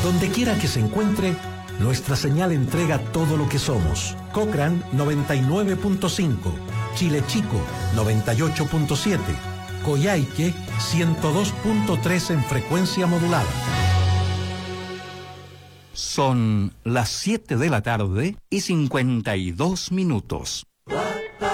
Donde quiera que se encuentre, nuestra señal entrega todo lo que somos. Cochrane 99.5, Chile Chico 98.7, Coyhaique 102.3 en frecuencia modulada. Son las 7 de la tarde y 52 minutos.